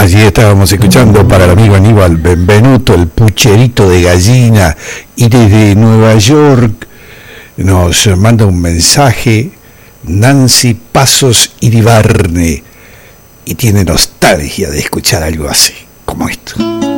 Allí estábamos escuchando para el amigo Aníbal Benvenuto, el pucherito de gallina, y desde Nueva York nos manda un mensaje Nancy Pasos Iribarne, y tiene nostalgia de escuchar algo así, como esto.